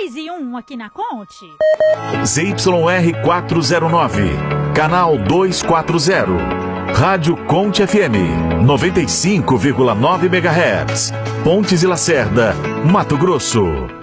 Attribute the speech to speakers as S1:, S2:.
S1: 2 e 1 aqui na Conte.
S2: ZYR 409, canal 240. Rádio Conte FM, 95,9 MHz. Pontes e Lacerda, Mato Grosso.